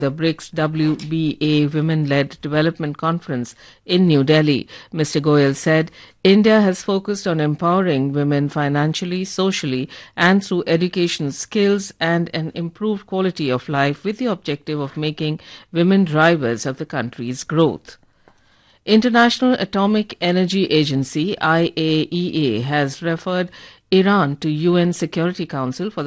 the BRICS WBA Women-Led Development Conference in New Delhi. Mr. Goyal said India has focused on empowering women financially, socially and through education, skills and an improved quality of life with the objective of making women drivers of the country's growth. International Atomic Energy Agency IAEA has referred Iran to UN Security Council for the